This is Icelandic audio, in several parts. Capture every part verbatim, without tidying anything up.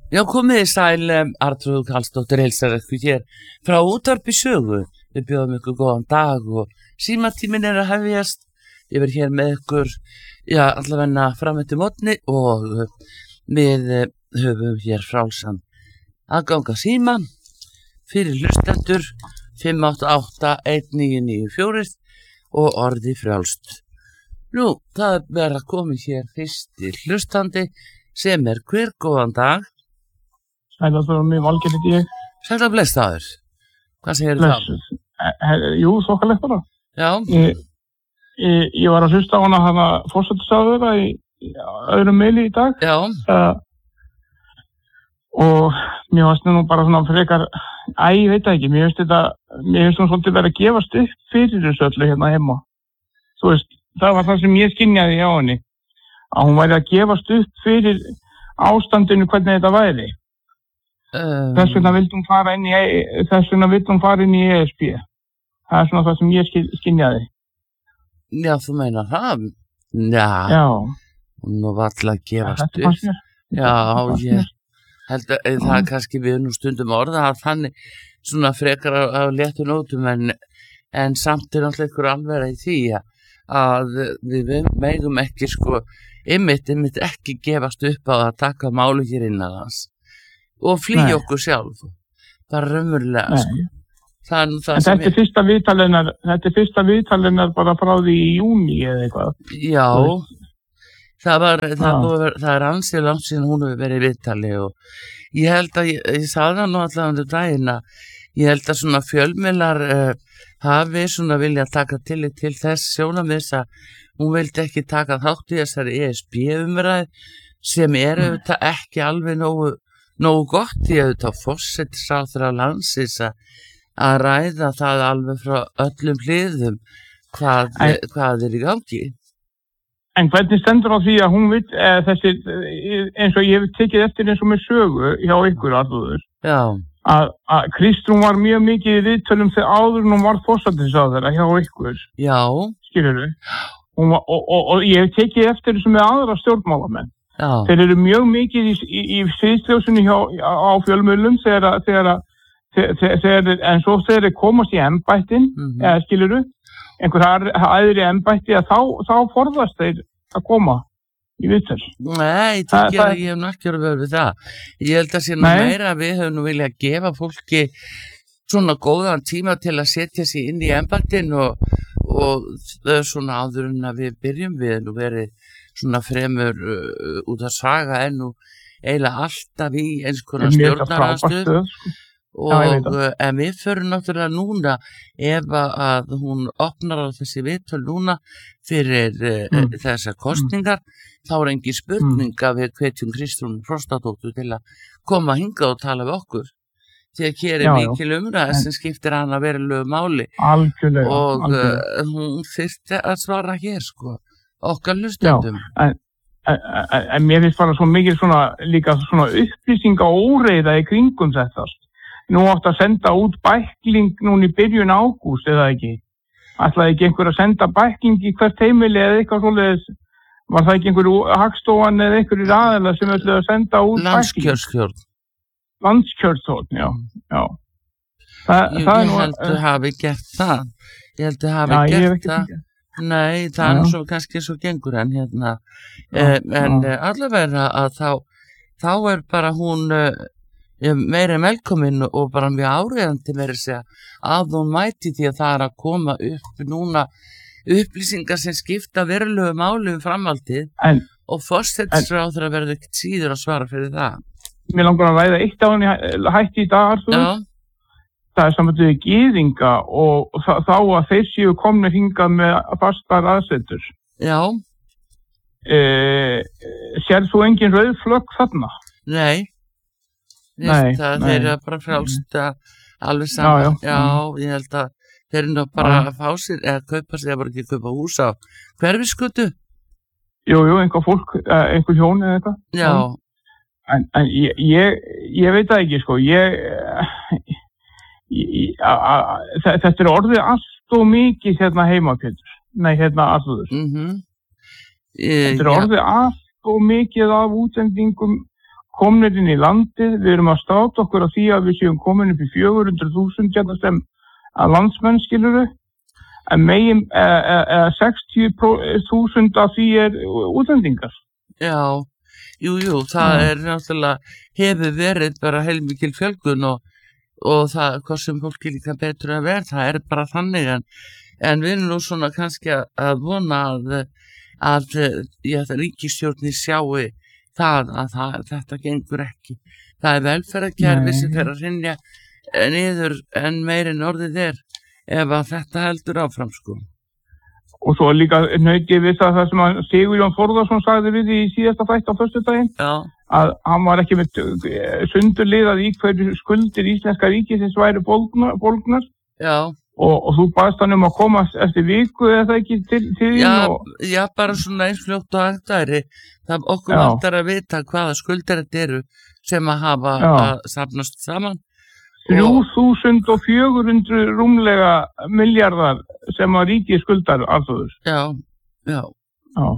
Já, komið þið sæl, um, Arnþrúður Karlsdóttir heilsar ykkur hér frá Útvarpi Sögu. Við bjóðum ykkur góðan dag og símatíminn er að hefjast. Ég verð hér með ykkur, já, allavegna fram eftir morgni og uh, við uh, höfum hér frálsan aðganga síma fyrir hlustendur fimm átta átta eitt níu níu fjögur og orði frjálst. Nú, það er að koma hér fyrsti hlustandi sem er hver góðan dag. Sæla fyrir mig, Valgeir heiti ég. Sæla blessaður. Hvað segir það? Jú, þokkalegt bara. Já. Ég, ég, ég var að hlusta á hana hana forsætisráðherra í, í öðrum meili í dag. Já. Uh, og mér varst nú bara svona frekar, æ, ég veit það ekki, mér finnst þetta, mér finnst nú svolítið verið að gefast upp fyrir þessu öllu hérna heima. Þú veist, það var það sem ég skynjaði á henni, að hún væri að gefast upp fyrir ástandinu hvernig þetta væri. Um, þess vegna vildum fara inn í þess vegna vildum fara inn í E S B. Það er svona það sem ég skynjaði. Já, þú meinar það? Já. Já. Nú var alltaf að gefast upp. Já, ég held að það er kannski við nú stundum orða að þannig svona frekar á, á léttu nótum en, en samt er náttúrulega ykkur alveg í því að við megum ekki sko einmitt, einmitt ekki gefast upp á að taka málu hér innan hans. Og flýja okkur sjálf bara raunverulega sko. Það er það en þetta er fyrsta viðtalinnar þetta er fyrsta viðtalinnar bara frá því í júní eða eitthvað já það, var, það, var, það er ansið langt síðan hún hefur verið í viðtali og ég held að ég, ég sagði það nú allavega um daginn að ég held að svona fjölmiðlar uh, hafi svona vilja taka til til þess sjónamiðs að hún vildi ekki taka þátt í þessari E S B umræðu sem er auðvitað mm. ekki alveg nógu Nógu gott ég auðvitað forsætisráðherra landsins að ræða það alveg frá öllum hliðum hvað, en, hvað er í gangi. En hvernig stendur á því að hún vill, eða þessi, eins og ég hef tekið eftir eins og með sögu hjá ykkur alveg, að, að Kristrún var mjög mikið í viðtölum þegar áður hún var forsætisráðherra hjá ykkur. Já. Skilur þú? Og, og, og, og ég hef tekið eftir þessu með aðra stjórnmálamenn. Já. Þeir eru mjög mikið í, í, í sviðsljósinu hjá, á fjölmiðlum þegar, þegar, þegar, þegar, en svo þegar þeir komast í embættin, mm-hmm. eða skiluru, einhver aðri embætti, að þá, þá forðast þeir að koma í viðtöl. Nei, það gerir ég hef náttúrulega verið við það. Ég held að sé nú meira að við höfum nú viljað gefa fólki svona góðan tíma til að setja sig inn í embættin og, og svona áður en að við byrjum við nú verið svona fremur uh, út að saga en nú eiginlega alltaf í eins konar stjórnaraðstöð og uh, en við förum náttúrulega núna ef að hún opnar á þessi viðtöl núna fyrir uh, mm. þessar kosningar mm. þá er engin spurning að við hvetjum Kristrúnu Frostadóttur til að koma hingað og tala við okkur því að hér er já, mikil umræða sem skiptir hana verulegu máli algjörlega, og algjörlega. Uh, hún þyrfti að svara hér sko okkar hlustendum. Já, en, en, en, en mér finnst bara svo mikið svona, líka svona upplýsinga óreiða í kringum þetta. Nú átt að senda út bækling núna í byrjun ágúst eða ekki. Ætlaði ekki einhver að senda bækling í hvert heimili eða eitthvað svoleiðis. Var það ekki einhver hagstofan eða einhverjir aðeins sem ætlaði að senda út bækling? Landskjörstjórn. Landskjörstjórn, já. já. Þa, Jú, það ég nú, held að hafi gert það. Ég held að hafi já, gert það. Ekki. Nei, það er nú svo kannski svo gengur en hérna, já, eh, en já. allavega að þá, þá er bara hún eh, meira velkomin og bara mjög áreiðandi meira að segja að hún mæti því að það er að koma upp núna upplýsingar sem skipta verulegu máli um framhaldið en, og forsætisráðherra verður ekkert síður að svara fyrir það. Mér langar að ræða eitt á henni hætti í dag, Já. Það er samvættuði gyðinga og þa- þá að þeir séu komnir hingað með fastar aðsetur. Já. E, sér þú engin rauð flögg þarna? Nei. Nei, það, nei. Þeir eru bara frjálst alveg saman. Já, já. já, ég held að þeir eru nú bara já. Að fá sér eða kaupa sér, eða bara ekki kaupa hús á Hverfisgötu. Jú, jú, einhver fólk, einhver hjón eða eitthvað. Já. En, en ég, ég, ég veit það ekki, sko. Ég... Í, a, a, þetta er orðið allt og mikið hérna heima Pétur, nei hérna allur mm-hmm. e, þetta er orðið ja. allt og mikið af útsendingum komnir inn í landið, við erum að státa okkur á því að við séum komin upp í fjögur hundruð þúsund hérna sem að landsmenn skiluru, en megin eða sextíu þúsund af því er útlendingar. Já, jú, jú, það Já. er náttúrulega, hefur verið bara heilmikil fjölgun og, og það, hvað sem fólki líka betur að vera, það er bara þannig, en, en við erum nú svona kannski að vona að, að, að ríkisstjórnir sjáu það að það, þetta gengur ekki. Það er velferðarkerfi sem fer að hrynja niður en meiri en orðið er ef að þetta heldur áfram sko. Og svo líka nautið við það, það sem að Sigurjón Þórðarsson sagði við í síðasta þætti á föstudaginn, að hann var ekki með sundurliðað í hverju skuldir íslenska ríkisins væri bólgnar. Já. Og, og þú baðst hann um að koma eftir viku eða það ekki til því? Já, og... já, bara svona eins fljótt og hægtæri. Það okkur vantar að vita hvaða skuldir þetta eru sem að hafa já. að safnast saman. þrjú þúsund fjögur hundruð rúmlega miljardar sem að ríkið skuldar alþjóður. Já, já. Já.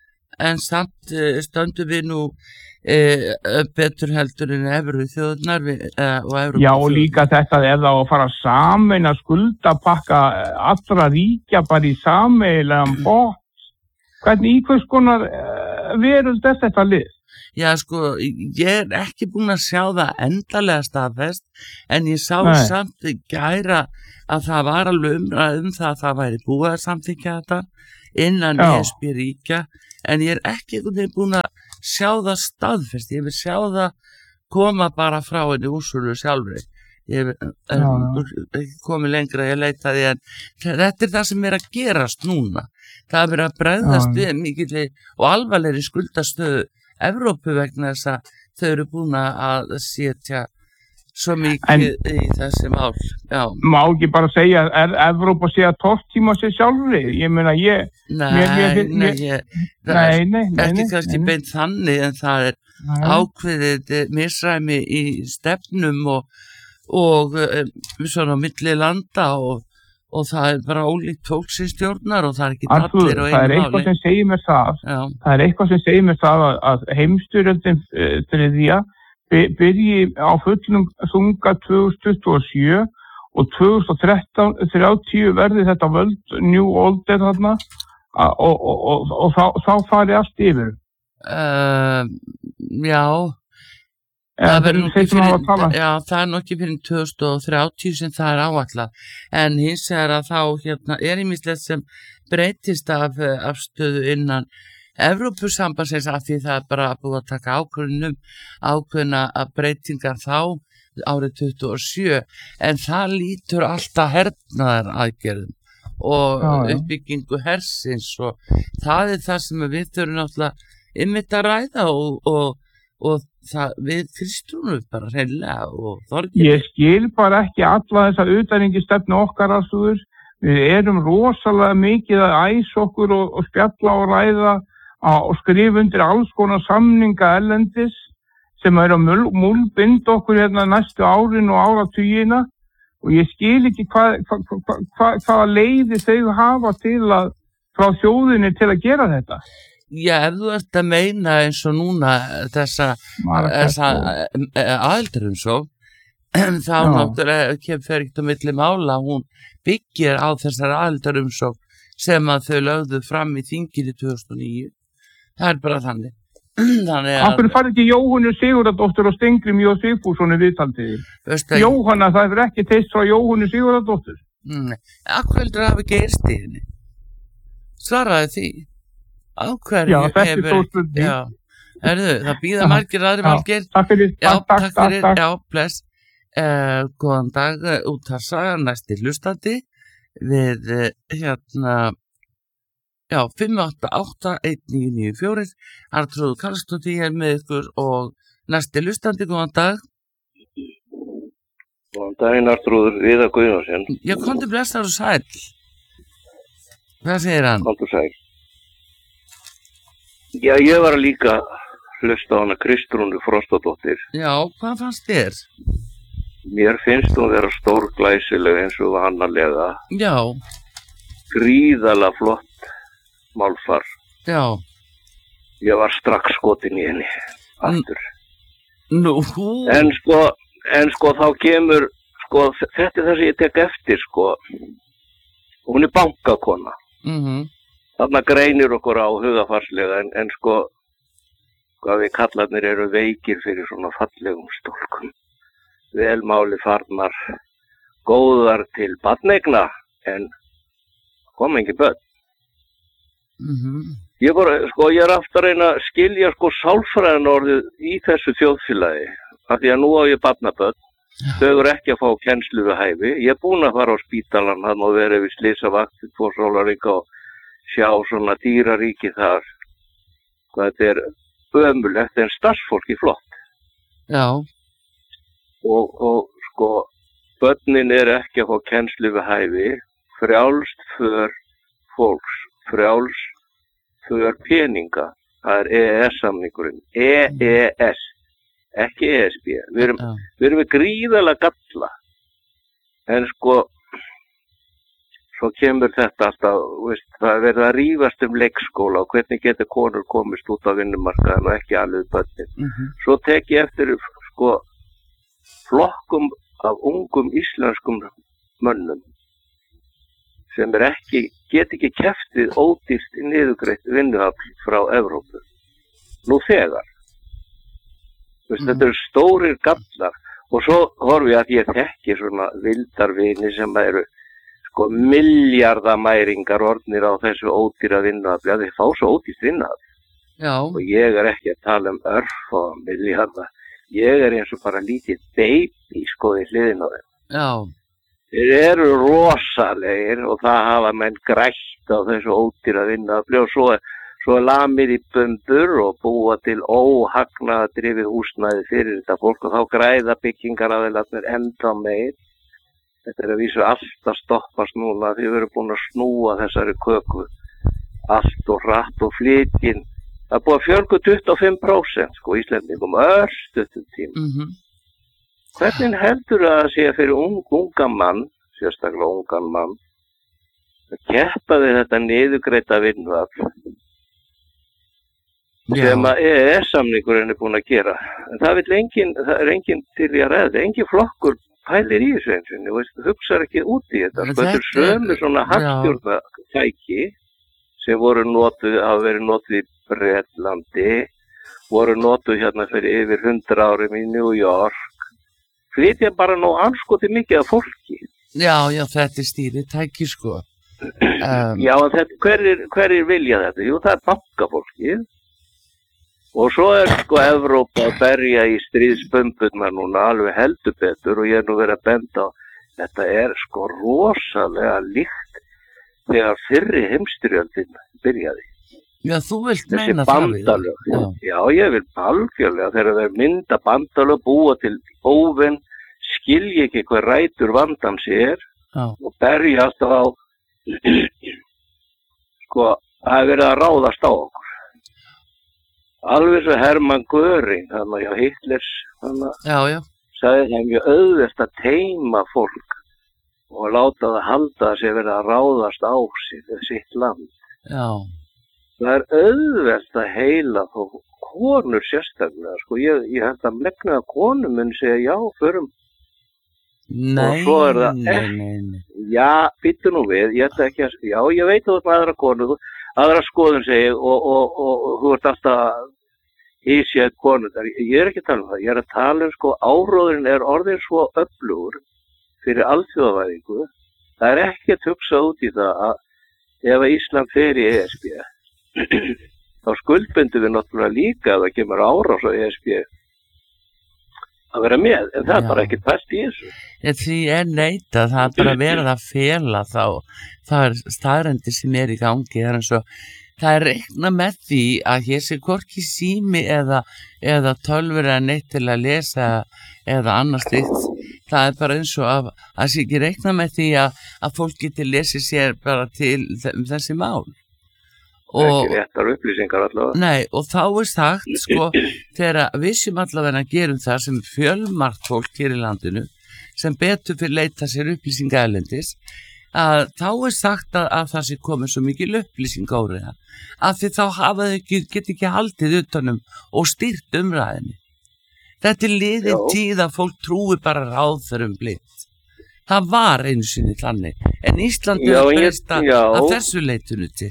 En samt stöndum við nú e, betur heldur en evru þjóðnar við, e, og evru Já, og líka þetta er það að fara sameina skuldapakka allra ríkja bara í sameiginlegan pott. Hvernig í hvers konar veröld er þetta lið? Já, sko, ég er ekki búin að sjá það endalega staðfest, en ég sá Nei. samt í gæra að það var alveg umræð um það að það væri búið að samþykkja þetta innan E S B ríkja, en ég er ekki búin að sjá það staðfest, ég vil sjá það koma bara frá henni Úrsúlu sjálfri. Ég er ekki komið lengra, ég leitaði, en þetta er það sem er að gerast núna. Það er verið að bregðast Já. við mikilli og alvarlegri skuldastöðu Evrópu vegna þess að þau eru búin að setja svo mikið en, í þessi mál. Já. Má ekki bara segja að Evrópa sé að tortíma sér sjálfri? Ég meina, ég... Nei, mér, mér, mér, nei, ég, það nei, er nei, nei, ekki nei, kannski nei. beint þannig, en það er nei. ákveðið misræmi í stefnum og, og svona milli landa og og það er bara ólíkt fólk sem stjórnar og það er ekki allir og einu máli. Það er eitthvað sem segir mér það, Já. það er eitthvað sem segir mér það að, að heimsstyrjöldin uh, þriðja byrji á fullum þunga tvö þúsund tuttugu og sjö og tvö þúsund þrettán þrjátíu verði þetta völd New Order þarna og, og, og, og þá, þá fari allt yfir. Uh, já. Það, það, fyrir, já, það er nokkið fyrir tvö þúsund þrjátíu sem það er áætlað, en hins er að þá hérna, er ýmislegt sem breytist af afstöðu innan Evrópusambandsins af því það er bara búið að taka ákvörðunum ákveðna að breytingar þá árið tuttugu og sjö, en það lítur alltaf hernaðar aðgerðum og já, já. uppbyggingu hersins og það er það sem við þurfum náttúrulega einmitt að ræða og, og, og það við kristrúnum bara reynilega og þorgir. Ég skil bara ekki alla þessa utanríkisstefnu okkar aðstúður. Við erum rosalega mikið að æsa okkur og, og spjalla og ræða og skrifa undir alls konar samninga erlendis sem eru að múlbinda okkur hérna næstu árin og áratugina og ég skil ekki hvað, hvað, hvað, hvað, hvaða leiði þau hafa til að frá þjóðinni til að gera þetta. Já, ef þú ert að meina eins og núna þessa, þessa aðildarum svo, þá Já. náttúrulega kemur fyrir ekkert á milli mála, hún byggir á þessar aðildarum svo sem að þau lögðu fram í þinginu tvö þúsund og níu. Það er bara þannig. þannig að... Akkur farið ekki Jóhannu Sigurðardóttur og Steingrim J. Sigfússon í viðtaldiði? Jóhanna, það er ekki teist frá Jóhannu Sigurðardóttur. Nei, akkur heldur það hafi ekki erst í henni? Svaraði því. Á hverju Já, þetta er stór spurning. Já, herðu, það býða margir aðri margir. Takk fyrir, já, takk, takk, takk, fyrir, takk. Já, bless. Uh, góðan dag, út að saga, næsti hlustandi við, uh, hérna, já, fimm átta átta eitt níu níu fjögur, Arnþrúður Karlsdóttir er með ykkur og næsti hlustandi, góðan dag. Góðan daginn, Arnþrúður, Viðar Guðjónsson. Já, komdu blessar og sæl. Hvað segir hann? Komdu sæl. Já, ég var líka hlusta á hana Kristrúnu Frostadóttir. Já, hvað fannst þér? Mér finnst hún vera stórglæsileg eins og annarlega. Já. Gríðalega flott málfar. Já. Ég var strax skotin í henni, aftur. Nú. En sko, en sko þá kemur, sko þetta er það sem ég tek eftir sko, hún er bankakona. Mhm. Þarna greinir okkur á hugafarslega en, en sko, hvað við kallarnir eru veikir fyrir svona fallegum stúlkum. Velmáli farnar, góðar til barneigna en kom ekki börn. Mhm. Ég, bara, sko, ég er aftur að reyna að skilja sko sálfræðin orðið í þessu þjóðfélagi af því að nú á ég barnabörn, þau eru ekki að fá kennslu við hæfi. Ég er búin að fara á spítalan, það má vera við slysavakt tvo sólarhringa og sjá svona dýraríki þar. Þetta er ömurlegt en starfsfólki flott. Já. Og, og sko, börnin er ekki að fá kennslu við hæfi, frjálst för fólks, frjálst för peninga, það er E E S-samningurinn, E E S, ekki E S B. Við erum, Já. við erum við gríðarlega galla, en sko, svo kemur þetta alltaf, veist, það er verið að rífast um leikskóla og hvernig getur konur komist út á vinnumarkaðan og ekki alveg börnin. Mhm. Svo tek ég eftir, sko, flokkum af ungum íslenskum mönnum sem er ekki, get ekki keppt við ódýrt niðurgreitt vinnuafl frá Evrópu. Nú þegar. Veist, Mhm. Þetta eru stórir gallar og svo horfi ég að ég þekki svona vildarvini sem eru sko miljardamæringar orðnir á þessu ódýra vinnuafli að þeir fá svo ódýrt vinnuafl. Já. Og ég er ekki að tala um örf og miljarda. Ég er eins og bara lítið baby sko í hliðin á þeim. Já. Þeir eru rosalegir og það hafa menn grætt á þessu ódýra vinnuafli og svo, svo er lamið í bumbur og búa til óhagnaðardrifið húsnæði fyrir þetta fólk og þá græða byggingaraðilarnir enda meir. Þetta er að vísu allt að stoppast núna því við erum búin að snúa þessari köku allt og hratt og flytjinn. Það er búið að fjölga tuttugu og fimm prósent sko Íslendingum örstuttum tíma. Mhm. Hvernig heldur það að sé fyrir ung, ungan mann, sérstaklega ungan mann, að keppa við þetta niðurgreidda vinnuafl sem að E E S-samningurinn er búin að gera. En það vill engin, það er engin til í að ræða, engin flokkur pælir í þessu eins og veist, hugsaður ekki út í þetta. Sko, þetta er sömu svona hagstjórnartæki sem voru notuð, hafa verið notuð í Bretlandi, voru notuð hérna fyrir yfir hundra árum í New York. Flytja bara ná anskoti mikið af fólki. Já, já, þetta er stýritæki, sko. Um, Já, en þetta, hverjir, hverjir vilja þetta? Jú, það er bankafólkið. Og svo er sko Evrópa að berja í stríðsbömburnar núna alveg heldur betur og ég er nú verið að benda á þetta er sko rosalega líkt þegar fyrri heimsstyrjöldin byrjaði. já, þú vilt Þessi meina það við. bandalög. Já. Já, ég vil algjörlega þegar þeir mynda bandalög búa til óvinn, skilji ekki hver rætur vandans er Já. og berja alltaf á sko, það er verið að ráðast á okkur. Alveg svo Hermann Göring, þannig að Hitlers, þannig að Já, já. sagði það mjög auðvelt að teima fólk og láta það halda að sé verið að ráðast á sig, sitt land. Já. Það er auðvelt að heila þó konur sérstaklega, sko, ég, ég held að megna að konur mun segja já, förum. Nei, svo er það nei, ekki- nei, nei. Já, býttu nú við, ég ætla ekki að, já, ég veit að þú ert með aðra konur, þú- aðra skoðun segi og, og, og, og þú ert alltaf ísjöð konur þar. Ég er ekki að tala um það, ég er að tala um sko áróðurinn er orðin svo öflugur fyrir alþjóðavæðingu. Það er ekki að hugsa út í það að ef að Ísland fer í E S B þá skuldbundum við náttúrulega líka að það kemur árás á E S B að vera með, en það Já. er bara ekkert pælt í þessu. Ég, því er neitað, það er bara verið að fela þá, það er staðrendi sem er í gangi, það er eins og það er reikna með því að hér sé hvorki sími eða, eða tölfur eða neitt til að lesa eða annars slíkt, það er bara eins og að það sé ekki reikna með því að, að fólk geti lesið sér bara til þe- þessi mál. Ekki réttar upplýsingar allavega. Nei, og þá er sagt, sko, þegar við sem allavega gerum það sem fjölmargt fólk hér í landinu, sem betur fyrir leita sér upplýsinga erlendis, að þá er sagt að, að það sé komið svo mikil upplýsing áriða, að því þá hafa þau ekki, get ekki haldið utanum og styrt umræðinni. Þetta er liðin tíð að fólk trúi bara ráðförum blind. Það var einu sinni þannig. En Ísland hefur breyst að þessu leitinu til.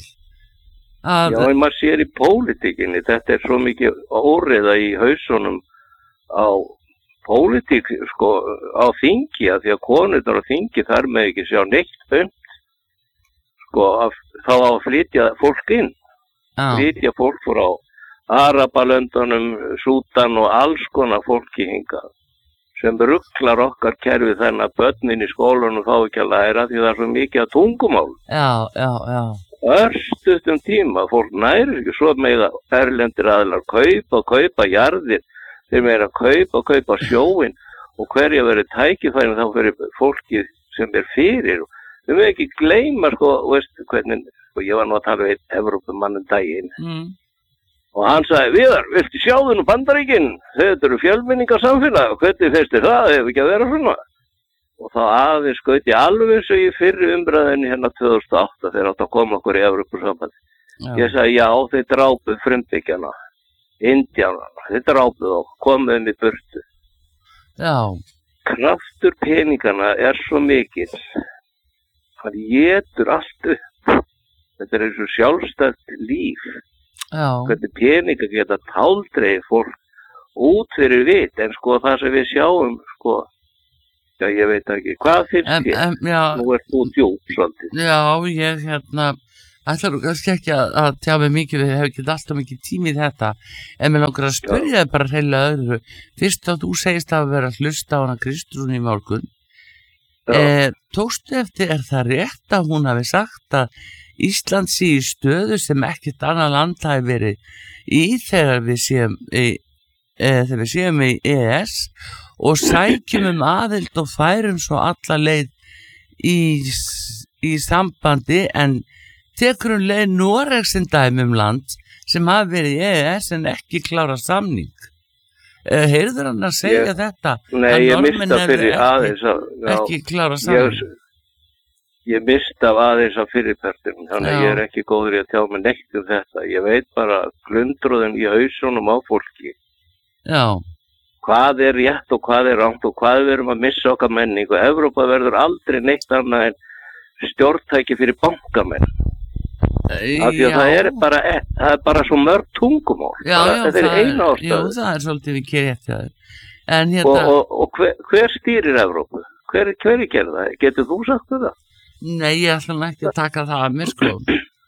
Að já, en maður sér í pólitíkinni, þetta er svo mikið óreiða í hausunum á pólitík, sko, á þingi, að því að konurnar á þingi þar með ekki sjá neitt bönd, sko, að, þá á að flytja fólk inn, ah. flytja fólk frá Arabalöndunum, Súdan og alls konar fólki hingað, sem rugglar okkar kerfi þannig að börnin í skólanum fá ekki að læra því það er svo mikið að tungumál. Já, já, já. Örstuðum tíma, fólk næri ekki svo með erlendir aðlar kaupa og kaupa jarðir, þeir meira kaupa og kaupa sjóin og hverja verið tækifærin þá fyrir fólkið sem er fyrir. Við mögum ekki gleyma, sko, veist hvernig, sko, ég var nú að tala við einn Evrópumann um daginn mm. og hann sagði, Viðar, viltu sjá þennu Bandaríkin? Þetta eru fjölmenningarsamfélag, hvernig finnst þér það, hefur ekki að vera svona? Og þá aðeins skaut ég alveg svo í fyrri umræðinni hérna tvö þúsund og átta þegar átt að koma okkur í Evrópusambandi. Ég sagði, já, þeir drápu frumbyggjana, indjánana, þeir drápu og komuðum í burtu. Já. Kraftur peningana er svo mikill, hann étur allt upp. Þetta er eins og sjálfstætt líf. Já. Hvernig peninga geta táldreið fólk út fyrir vit, en sko það sem við sjáum, sko, já, ég veit ekki. Hvað finnst þér? Nú ert þú djúp svolítið. Já, ég hérna, ætlar þú kannski ekki að, að tjá mig mikið, við hefum ekki alltaf mikið tími í þetta, en mér langar að spyrja þig bara hreinlega öðru. Fyrst að þú segist að vera að hlusta á hana Kristrún í morgun, e, tókstu eftir, er það rétt að hún hafi sagt að Ísland sé í stöðu sem ekkert annað land hafi verið í þegar við séum í, e, þegar við séum í E E S og sækjum um aðild og færum svo alla leið í, í sambandi en tekur um leið Noregs sem dæmi um land sem hafi verið í E E S en ekki klára samning. Heyrður hann að segja ég, þetta? Nei, ég mista fyrir ekki, aðeins að, já, ekki klára samning. Ég, ég mista af aðeins af fyrirpertum, þannig að ég er ekki góður í að tjá mig neitt um þetta. Ég veit bara glundruðin í hausunum á fólki. Já. Hvað er rétt og hvað er rangt og hvað við erum að missa okkar menning og Evrópa verður aldrei neitt annað en stjórntæki fyrir bankamenn. Af því að það er bara, það er bara svo mörg tungumál. Já, bara, já, þetta er eina ástæðu. Já, það er svolítið við kerið það. En hérna... Og, og, og hver, hver stýrir Evrópu? Hver, hver er gerð það? Getur þú sagt það? Nei, ég ætla ekki að taka það að mér, sko.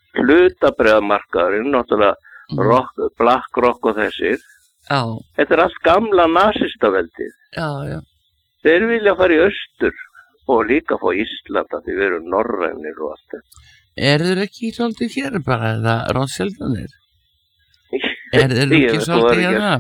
Hlutabréfamarkaðurinn, náttúrulega mm. rock, Black Rock og þessir. Já. Þetta er allt gamla nasistaveldið. Já, já. Þeir vilja fara í austur og líka fá Íslanda því við erum norrænir og allt þetta. Er þeir ekki svolítið hér bara eða Róðseldanir? Er þeir ekki svolítið hérna?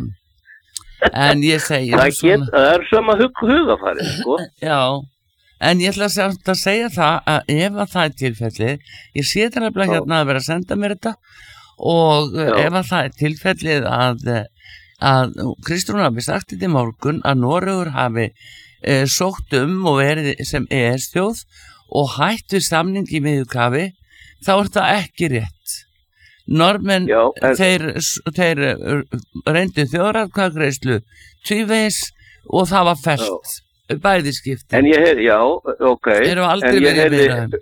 En ég segi það svona... Það er sama hug, hugafærið, sko. Já, en ég ætla að segja það að ef að það er tilfellið, ég sé þetta nefnilega hérna að vera að senda mér þetta og já. Ef að það er tilfellið að, að Kristrún hafi sagt þetta í morgun að Noregur hafi e, sótt um og verið sem E E S-þjóð og hætt við samning í miðjukafi, þá er það ekki rétt. Normenn, já, en... þeir, þeir reyndu þjóðaratkvæðagreiðslu tvívegis og það var fellt, bæði skipti. En ég heyrði, já, ok. Þeir eru aldrei verið meira.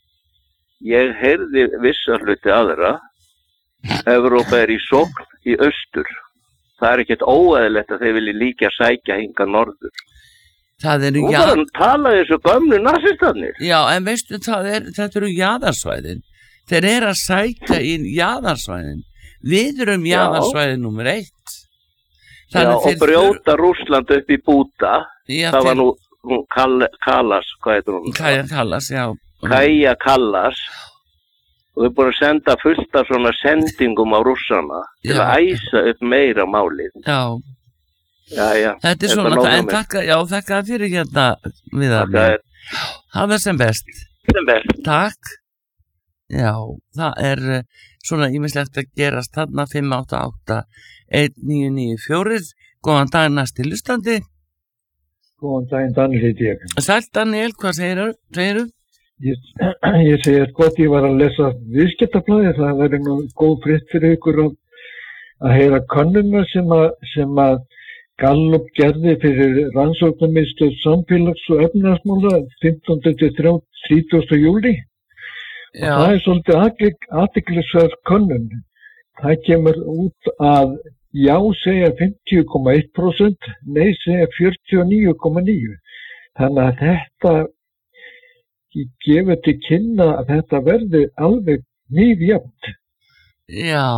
Ég heyrði vissa hluti aðra. Evrópa er í sókn í austur. Það er ekkert óeðlilegt að þeir vilji líka sækja hinga norður. Það eru já... Þú þarf að tala þessu gömlu nasistarnir. Já, en veistu, það er, þetta eru jaðarsvæðin. Þeir eru að sækja í jaðarsvæðin. Við erum jaðarsvæðin nummer eitt. Já, og brjóta fyr... Rússland upp í búta. Já, það var nú, nú Kall, Kallas, hvað heitir hún? Kaja Kallas, já. Kaja Kallas. Og við erum búin að senda fullt af svona sendingum á rússana til já. Að æsa upp meira málið. Já. Já, já. Þetta er svona, það, en þakka, já, þakka fyrir hérna við að mér. Það er sem best. Sem best. Takk. Já, það er svona ýmislegt að gerast þarna fimm átta átta eitt níu níu fjögur. Góðan dag næst til hlustandi. Góðan daginn, Daniel heiti ég. Sæll Daniel, hvað segirðu? segirðu? Ég, ég segi að gott ég var að lesa viðskiptablaðið, það verður nú góð frétt fyrir ykkur að, að heyra könnuna sem að, sem að Gallup gerði fyrir rannsóknarmiðstöð samfélags- og efnahagsmála fimmtánda til þrítugasta júlí. Og það er svolítið athyglisverð könnun. Það kemur út að já segja fimmtíu komma eitt prósent, nei segja fjörutíu og níu komma níu prósent. Þannig að þetta gefur til kynna að þetta verði alveg hnífjafnt. Já,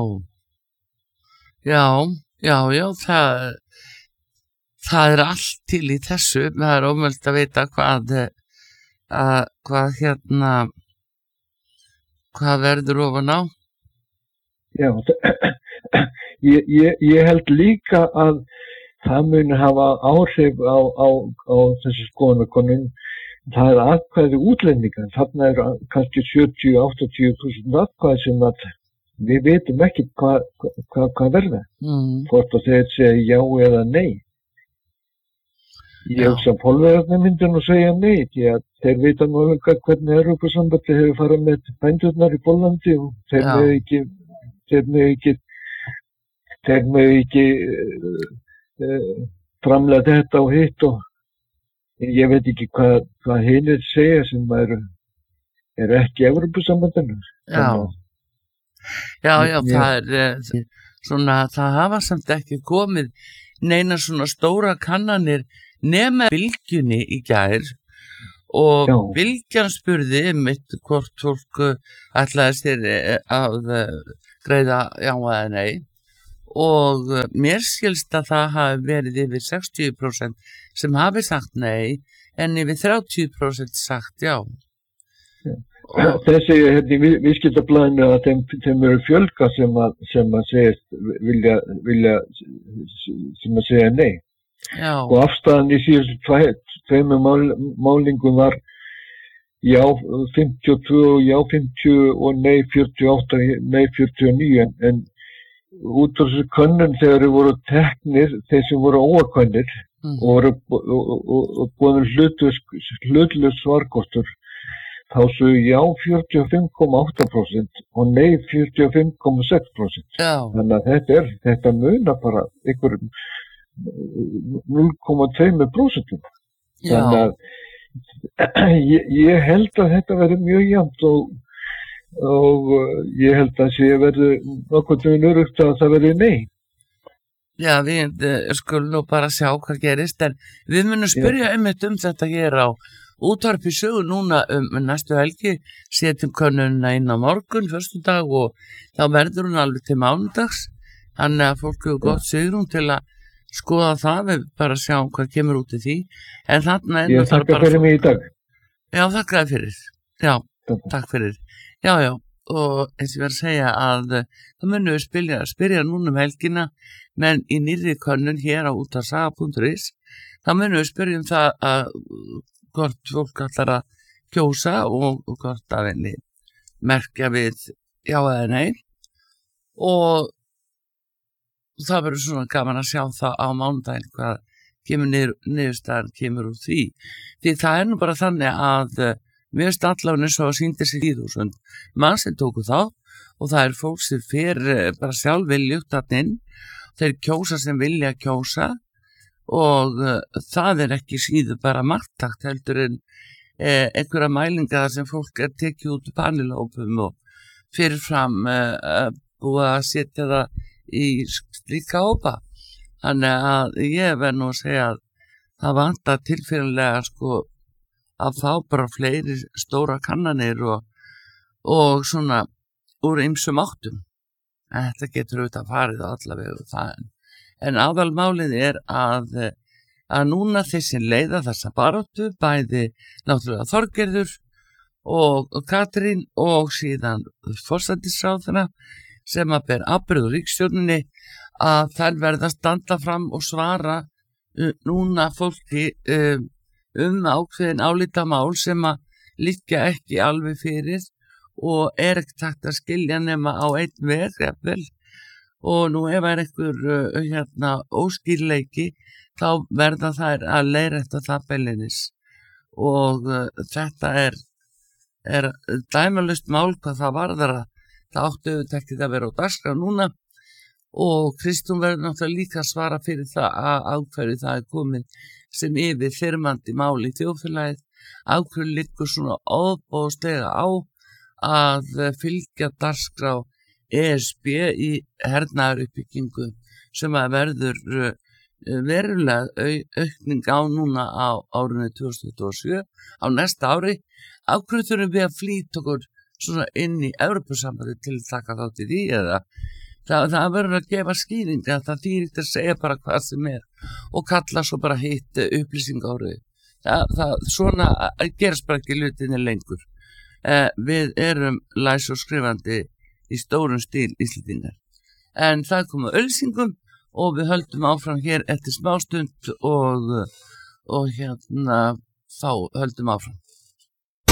já, já, já, það, það er allt til í þessu. Það er ómögulegt að vita hvað, að, hvað hérna, hvað verður ofan á. Já, ég, ég, ég held líka að það muni hafa áhrif á, á, á þessi skoðanakönnun. Það er atkvæði útlendinga. Þarna er kannski sjötíu til áttatíu þúsund atkvæði sem að við veitum ekki hvað hva, hva verða. Mm. Hvort að þeir segja já eða nei. Ég hugsa að Pólverjarnir myndu nú segja nei, því að þeir vita nú hvernig Evrópusambandið hefur farið með bændurnar í Póllandi og þeir með ekki þeir með ekki þeir með ekki uh, uh, framlega þetta og hitt og ég veit ekki hvað, hvað hinir segja sem er, er ekki Evrópusambandinu. Já, já, já, ég, það er svona, það hafa samt ekki komið neina svona stóra kannanir nema Bylgjunni í gær og já. Bylgjan spurði mitt hvort fólk ætlaði sér að greiða já eða nei og mér skilst að það hafi verið yfir sextíu prósent sem hafi sagt nei en yfir þrjátíu prósent sagt já. já. Þessi hérna í viðskiptablaðinu að þeim, þeim eru fjölga sem að, sem að segja vilja, vilja sem að segja nei. Já. Og afstæðan í síðustu tveimur mál, málingum var já fimmtíu og tvö og já fimmtíu og nei fjörutíu og átta, nei fjörutíu og níu en, en út af þessu könnun þegar þeir voru teknir, þeir sem voru óakvænir mm. og voru og búin hlutlaus svarkostur þá svo já fjörutíu og fimm komma átta prósent og nei fjörutíu og fimm komma sex prósent. Þannig að þetta er, þetta munar bara einhverjum núll komma tvö prósent. Þannig að ég, ég held að þetta verður mjög jafnt og, og ég held að sé verður nokkuð örugt að það verður nei. Já, við skulum nú bara sjá hvað gerist en við munum spyrja einmitt um þetta hér á Útvarpi Sögu núna um næstu helgi, setjum könnunina inn á morgun, föstudag og þá verður hún alveg til mánudags þannig að fólk hefur gott svigrúm til að skoða það, við bara sjáum hvað kemur út í því en þarna ég þakka fyrir mig í dag. Já, þakka fyrir já, takk, takk fyrir já, já, og eins og ég verð að segja að það munum við spyrja, spyrja núna um helgina menn í nýrri könnun hér á útvarpssaga punktur is þá munum við spyrja um það að hvort fólk ætlar að kjósa og, og hvort að henni merkja við já eða nei og það verður svona gaman að sjá það á mánudaginn hvað kemur niður, niðurstaðan kemur úr því því það er nú bara þannig að mér veist allavega eins og að sýndir sig tíu þúsund mann sem tóku þá og það er fólk sem fer bara sjálf viljugt þarna inn þeir kjósa sem vilja kjósa og uh, það er ekki síður bara marktakt heldur en eh, einhverja mælinga sem fólk er tekið út í panelhópum og fyrirfram uh, búið að setja það í slíka hópa þannig að ég verð nú að segja að það vantar tilfélagslega sko að fá bara fleiri stóra kannanir og, og svona úr ýmsum áttum en þetta getur auðvitað farið á allavegu það en En aðalmálið er að, að núna þessi leiða þessa baráttu, bæði náttúrulega Þorgerður og, og Katrín og síðan forsætisráðherra sem að ber ábyrgð úr ríkisstjórninni að þær verða að standa fram og svara uh, núna fólki uh, um ákveðin álítamál sem að liggja ekki alveg fyrir og er ekkert hægt að skilja nema á einn veg, jafnvel. Og nú ef er einhver uh, hérna, óskýrleiki þá verða þær að leiðrétta það beinlínis og uh, þetta er, er dæmalust mál hvað það varðar að það áttu auðvitað ekki að vera á dagskrá núna og Kristún verður náttúrulega líka að svara fyrir það að ákveðið það er komið sem yfir þyrmandi máli í þjóðfélagið, ákveðið liggur svona ofboðslega á að fylgja dagskrá E S B í hernaðaruppbyggingu sem að verður verulega aukning á núna á árinu tvö þúsund tuttugu og sjö, á næsta ári. Ákveðið þurfum við að flýta okkur svona inn í Evrópusambandið til að taka þátt í því eða það, það verður að gefa skýring að það þýðir ekki að segja bara hvað sem er og kalla svo bara hitt upplýsingárið. Það, það svona gerast bara ekki hlutinni lengur. Eh, við erum læs og skrifandi í stórum stíl Íslendingar. En það komu auglýsingum og við höldum áfram hér eftir smástund og, og hérna þá höldum áfram.